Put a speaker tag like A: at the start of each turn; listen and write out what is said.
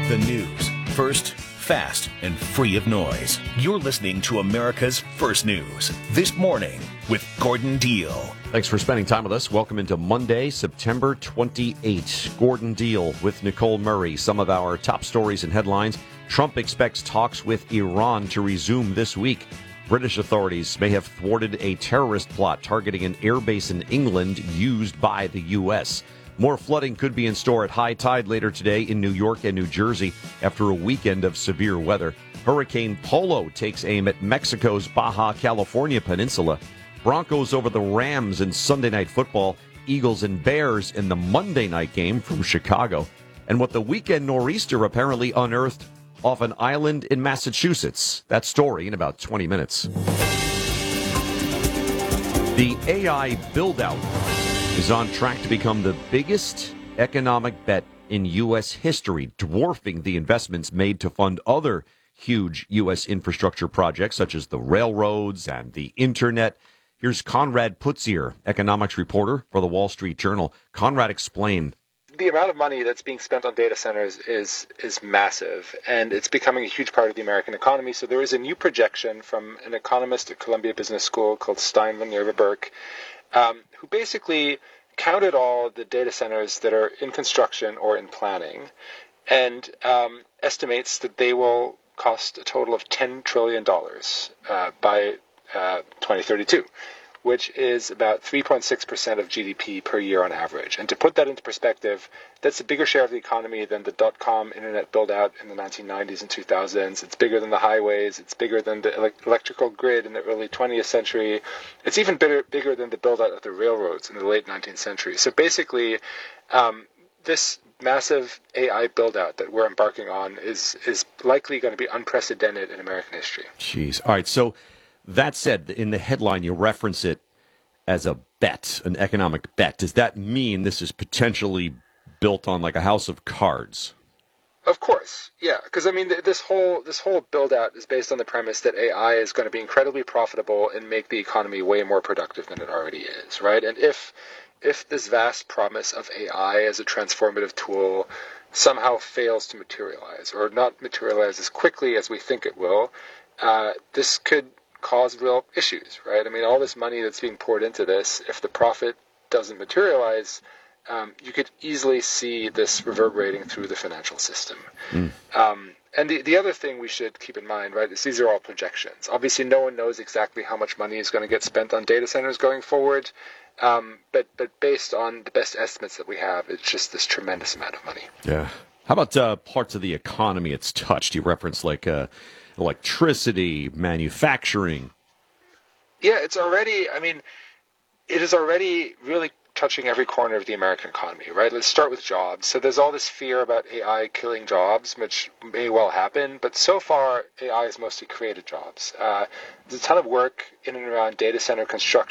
A: The news, first, fast, and free of noise. You're listening to America's First News This Morning with Gordon Deal.
B: Thanks for spending time with us. Welcome into Monday, September 28. Gordon Deal with Nicole Murray. Some of our top stories and headlines. Trump expects talks with Iran to resume this week. British authorities may have thwarted a terrorist plot targeting an airbase in England used by the U.S. More flooding could be in store at high tide later today in New York and New Jersey after a weekend of severe weather. Hurricane Polo takes aim at Mexico's Baja California peninsula. Broncos over the Rams in Sunday Night Football. Eagles and Bears in the Monday night game from Chicago. And what the weekend nor'easter apparently unearthed off an island in Massachusetts. That story in about 20 minutes. The AI build-out is on track to become the biggest economic bet in U.S. history, dwarfing the investments made to fund other huge U.S. infrastructure projects such as the railroads and the internet. Here's Conrad Putzier, economics reporter for the Wall Street Journal. Conrad, explain.
C: The amount of money that's being spent on data centers is massive, and it's becoming a huge part of the American economy. So there is a new projection from an economist at Columbia Business School called Stein Minerva Burke, who basically counted all the data centers that are in construction or in planning and estimates that they will cost a total of $10 trillion by 2032, which is about 3.6% of GDP per year on average. And to put that into perspective, that's a bigger share of the economy than the dot-com internet build-out in the 1990s and 2000s. It's bigger than the highways. It's bigger than the electrical grid in the early 20th century. It's even bigger than the build-out of the railroads in the late 19th century. So basically, this massive AI build-out that we're embarking on is likely going to be unprecedented in American history.
B: Jeez. All right, so that said, in the headline, you reference it as a bet, an economic bet. Does that mean this is potentially built on like a house of cards?
C: Of course, yeah. Because I mean, this whole build out is based on the premise that AI is going to be incredibly profitable and make the economy way more productive than it already is, right? And if this vast promise of AI as a transformative tool somehow fails to materialize, or not materialize as quickly as we think it will, this could cause real issues, right? I mean, all this money that's being poured into this, if the profit doesn't materialize, you could easily see this reverberating through the financial system. And the other thing we should keep in mind, right, is these are all projections. Obviously, no one knows exactly how much money is going to get spent on data centers going forward, but based on the best estimates that we have, it's just this tremendous amount of money.
B: Yeah. How about parts of the economy it's touched? You referenced like electricity, manufacturing.
C: Yeah, it is already really touching every corner of the American economy, right? Let's start with jobs. So there's all this fear about AI killing jobs, which may well happen, but so far AI has mostly created jobs. There's a ton of work in and around data center construction